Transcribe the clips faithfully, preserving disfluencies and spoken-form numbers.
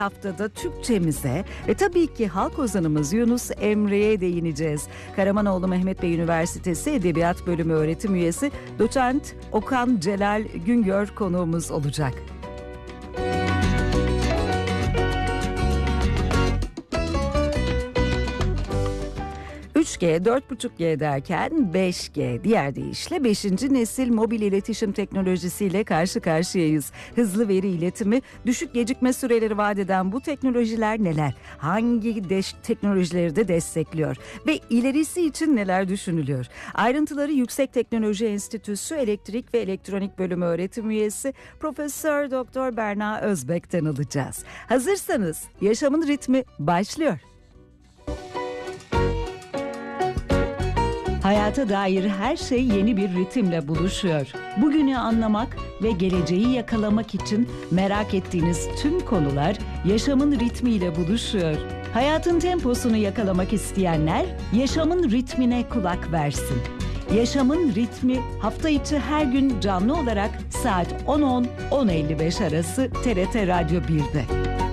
Haftada Türkçemize ve tabii ki halk ozanımız Yunus Emre'ye değineceğiz. Karamanoğlu Mehmet Bey Üniversitesi Edebiyat Bölümü öğretim üyesi Doçent Okan Celal Güngör konuğumuz olacak. üç G, dört buçuk G derken beş G, diğer deyişle beşinci nesil mobil iletişim teknolojisiyle karşı karşıyayız. Hızlı veri iletimi, düşük gecikme süreleri vaat eden bu teknolojiler neler? Hangi de- teknolojileri de destekliyor? Ve ilerisi için neler düşünülüyor? Ayrıntıları Yüksek Teknoloji Enstitüsü Elektrik ve Elektronik Bölümü öğretim üyesi Profesör Doktor Berna Özbek'ten alacağız. Hazırsanız yaşamın ritmi başlıyor. Hayata dair her şey yeni bir ritimle buluşuyor. Bugünü anlamak ve geleceği yakalamak için merak ettiğiniz tüm konular yaşamın ritmiyle buluşuyor. Hayatın temposunu yakalamak isteyenler yaşamın ritmine kulak versin. Yaşamın ritmi hafta içi her gün canlı olarak saat on on on elli beş arası T R T Radyo bir'de.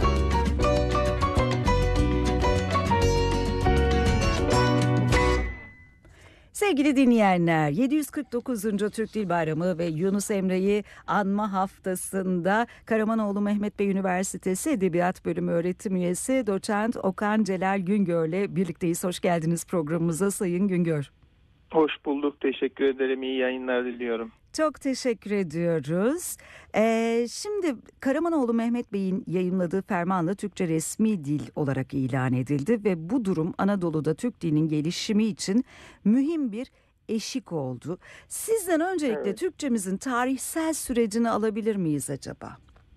Sevgili dinleyenler, yedi yüz kırk dokuzuncu Türk Dil Bayramı ve Yunus Emre'yi anma haftasında Karamanoğlu Mehmet Bey Üniversitesi Edebiyat Bölümü öğretim üyesi Doçent Okan Celal Güngör'le birlikteyiz. Hoş geldiniz programımıza Sayın Güngör. Hoş bulduk. Teşekkür ederim. İyi yayınlar diliyorum. Çok teşekkür ediyoruz. Ee, şimdi Karamanoğlu Mehmet Bey'in yayımladığı fermanla Türkçe resmi dil olarak ilan edildi ve bu durum Anadolu'da Türk dilinin gelişimi için mühim bir eşik oldu. Sizden öncelikle evet. Türkçemizin tarihsel sürecini alabilir miyiz acaba?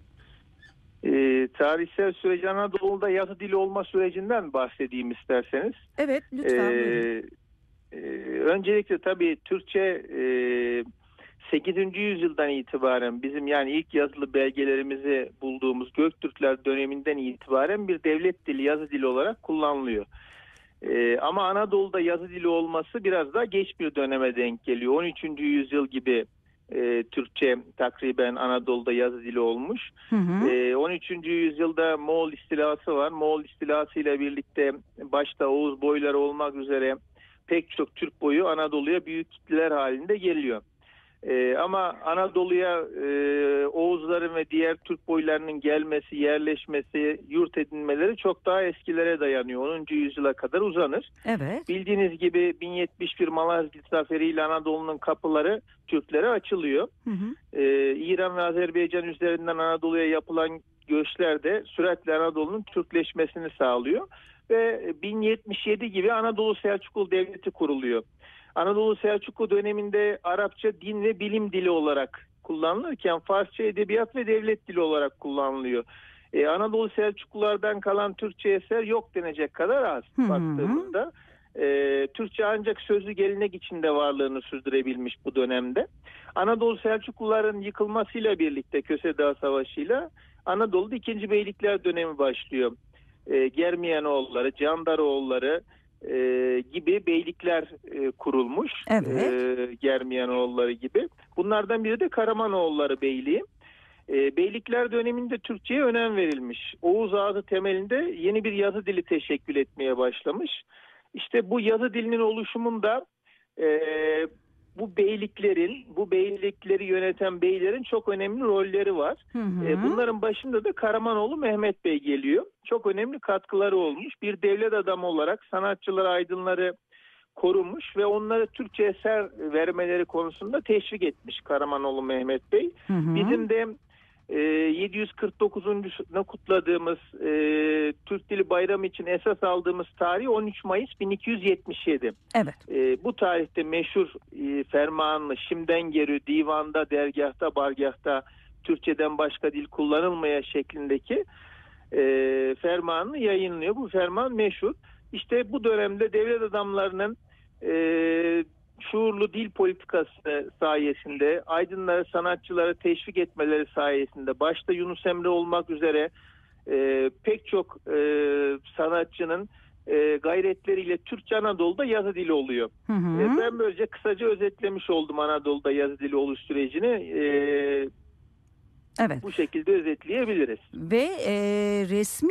Ee, tarihsel süreci Anadolu'da yazı dili olma sürecinden bahsedeyim isterseniz. Evet, lütfen. Ee, e, öncelikle tabii Türkçe e, sekizinci yüzyıldan itibaren bizim yani ilk yazılı belgelerimizi bulduğumuz Göktürkler döneminden itibaren bir devlet dili, yazı dili olarak kullanılıyor. Ee, ama Anadolu'da yazı dili olması biraz daha geç bir döneme denk geliyor. on üçüncü yüzyıl gibi e, Türkçe takriben Anadolu'da yazı dili olmuş. Hı hı. E, on üçüncü yüzyılda Moğol istilası var. Moğol istilası ile birlikte başta Oğuz boyları olmak üzere pek çok Türk boyu Anadolu'ya büyük kitleler halinde geliyor. Ee, ama Anadolu'ya e, Oğuzların ve diğer Türk boylarının gelmesi, yerleşmesi, yurt edinmeleri çok daha eskilere dayanıyor. onuncu yüzyıla kadar uzanır. Evet. Bildiğiniz gibi bin yetmiş bir Malazgirt Zaferi ile Anadolu'nun kapıları Türklere açılıyor. Hı hı. Ee, İran ve Azerbaycan üzerinden Anadolu'ya yapılan göçler de süratle Anadolu'nun Türkleşmesini sağlıyor. Ve bin yetmiş yedi gibi Anadolu Selçuklu Devleti kuruluyor. Anadolu Selçuklu döneminde Arapça din ve bilim dili olarak kullanılırken Farsça edebiyat ve devlet dili olarak kullanılıyor. Ee, Anadolu Selçuklulardan kalan Türkçe eser yok denecek kadar az hı hı. baktığımızda. Ee, Türkçe ancak sözlü gelenek içinde varlığını sürdürebilmiş bu dönemde. Anadolu Selçukluların yıkılmasıyla birlikte Köse Dağı Savaşı'yla Anadolu'da ikinci Beylikler dönemi başlıyor. Ee, Germiyanoğulları, Candaroğulları e, gibi beylikler e, kurulmuş. Evet. E, Germiyanoğulları gibi. Bunlardan biri de Karamanoğulları Beyliği. E, beylikler döneminde Türkçe'ye önem verilmiş. Oğuz ağzı temelinde yeni bir yazı dili teşekkül etmeye başlamış. İşte bu yazı dilinin oluşumunda e, bu beyliklerin, bu beylikleri yöneten beylerin çok önemli rolleri var. Hı hı. E, bunların başında da Karamanoğlu Mehmet Bey geliyor. Çok önemli katkıları olmuş. Bir devlet adamı olarak sanatçıları, aydınları korumuş ve onları Türkçe eser vermeleri konusunda teşvik etmiş Karamanoğlu Mehmet Bey. Hı hı. Bizim de e, yedi yüz kırk dokuzuncusunu kutladığımız e, Türk Dili Bayramı için esas aldığımız tarih on üç Mayıs bin iki yüz yetmiş yedi. Evet. E, bu tarihte meşhur e, fermanlı Şimden geri divanda, dergahta, bargahta Türkçeden başka dil kullanılmaya şeklindeki e, fermanı yayınlıyor. Bu ferman meşhur. İşte bu dönemde devlet adamlarının e, şuurlu dil politikası sayesinde, aydınları, sanatçıları teşvik etmeleri sayesinde, başta Yunus Emre olmak üzere e, pek çok e, sanatçının e, gayretleriyle Türkçe Anadolu'da yazı dili oluyor. Hı hı. E, ben böylece kısaca özetlemiş oldum Anadolu'da yazı dili oluş sürecini. E, Evet. Bu şekilde özetleyebiliriz. Ve e, resmi